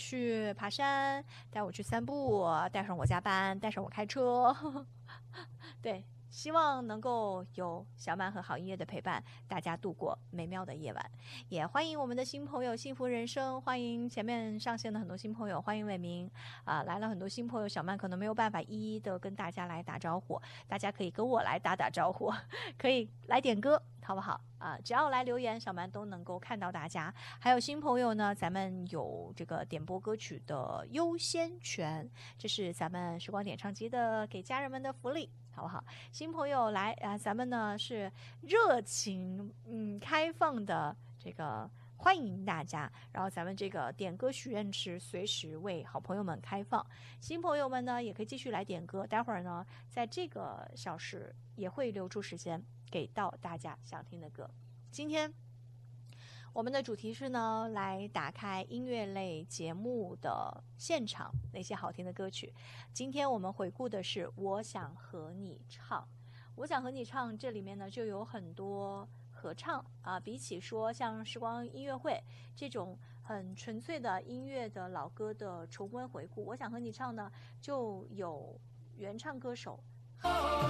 去爬山，带我去散步，带上我加班，带上我开车。对，希望能够有小满和好音乐的陪伴，大家度过美妙的夜晚。也欢迎我们的新朋友幸福人生，欢迎前面上线的很多新朋友，欢迎伟明来了很多新朋友，小曼可能没有办法一一的跟大家来打招呼，大家可以跟我来打招呼，可以来点歌好不好只要来留言，小曼都能够看到大家。还有新朋友呢，咱们有这个点播歌曲的优先权，这是咱们时光点唱机的给家人们的福利，好不好？新朋友来咱们呢是热情开放的这个欢迎大家，然后咱们这个点歌许愿池随时为好朋友们开放，新朋友们呢也可以继续来点歌，待会儿呢在这个小时也会留出时间给到大家想听的歌。今天我们的主题是呢，来打开音乐类节目的现场那些好听的歌曲。今天我们回顾的是《我想和你唱》，我想和你唱，这里面呢就有很多合唱比起说像时光音乐会这种很纯粹的音乐的老歌的重温回顾，我想和你唱呢就有原唱歌手